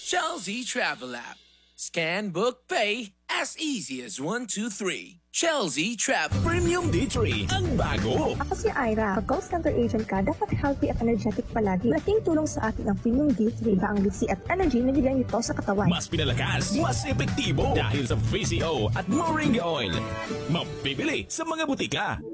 Chelsea Travel App. Scan, book, pay as easy as 1, 2, 3. Chelsea Travel. Premium D3 ang bago. Ako si Ira. Pag call center agent ka, dapat healthy at energetic palagi. Malaking tulong sa atin ang Premium D3 ba ang litsi at energy na bigyan nito sa katawan. Mas pinalakas, mas epektibo dahil sa VCO at Moringa Oil. Mabibili sa mga butika.